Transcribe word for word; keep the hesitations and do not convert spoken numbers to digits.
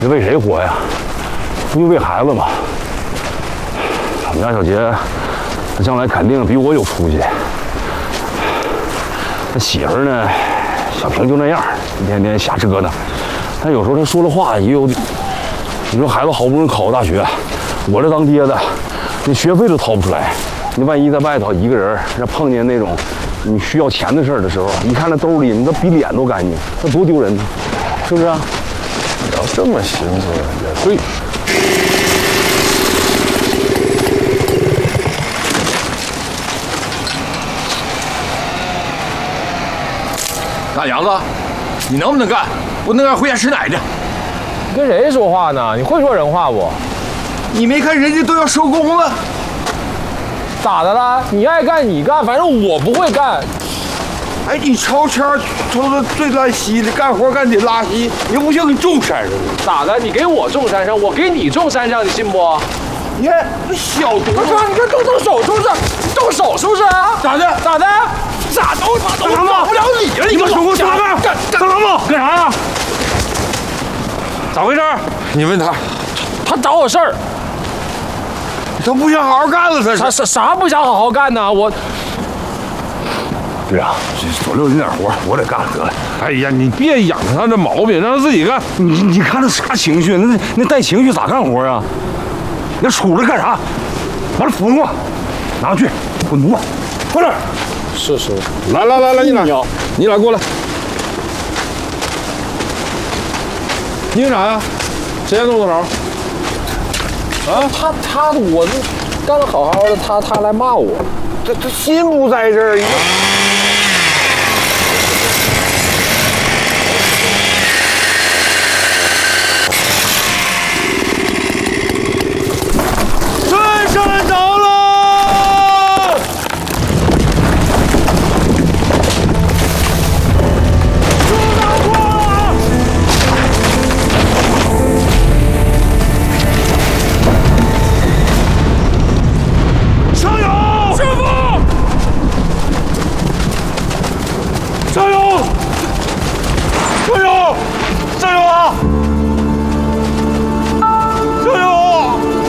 你为谁活呀？不就为孩子吗？我们家小杰，他将来肯定比我有出息。他媳妇儿呢，小平就那样，一天天瞎折腾。但有时候他说的话也有，你说孩子好不容易考个大学，我这当爹的，你学费都掏不出来。你万一在外头一个人，要碰见那种你需要钱的事儿的时候，你看那兜里，你这比脸都干净，那多丢人呢，是不是啊？ 你要这么寻思也对。 大娘子，你能不能干？不能干回家吃奶去。 你跟谁说话呢？你会说人话不？ 你没看人家都要收工了。 咋的了？你爱干你干，反正我不会干。 哎，你朝前瞅着最烂稀的，干活干得拉稀，你不像你种山上的。 咋的？你给我种山上，我给你种山上，你信不？ 你看这小犊子， 我说你这动动手是不是？动手是不是？咋的？咋的？咋都咋都管不了你了？你把手给我抓开！ 干干什么？ 干啥呀？咋回事？ 你问他， 他找我事儿。 他不想好好干了，他啥啥啥不想好好干呢？我。 队长，这左六那点活我得干了得了。 哎呀，你别养他这毛病，让他自己干。 你你看他啥情绪？那那带情绪咋干活啊？ 那杵着干啥？把这斧子给我拿回去，滚犊子，快点！ 是是。 来来来来，你俩，你俩过来。因为啥呀？谁先动的手？ 啊，他他我干得好好的，他他来骂我， 这这心不在这儿。 顺山着了！朱大过！上油！师傅！上油！